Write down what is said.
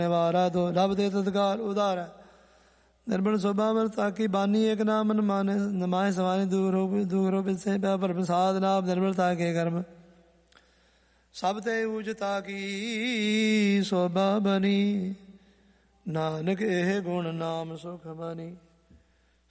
ਨਿਵਾਰਾ ਦੋ ਰੱਬ ਦੇ ਤਤਕਾਲ ਉਧਾਰੈ। ਨਿਰਮਲ ਸੋਭਾ ਮਲ ਤਾਕੀ ਬਾਨੀ ਇੱਕ ਨਾਮ ਮਨ ਮਾਨੇ ਨਮਾਏ ਸਵਾਨੀ ਦੂਰ ਹੋ ਪਿਛੇ ਪਿਆ ਪਰ ਪ੍ਰਸਾਦ ਨਾਮ ਨਿਰਮਲ ਤਾਕੇ ਕਰਮ ਸਭ ਤੇ ਊਜਤਾ ਕੀ ਸੋਭਾ ਬਣੀ। ਨਾਨਕ ਇਹ ਗੁਣ ਨਾਮ ਸੁਖ ਬਣੀ।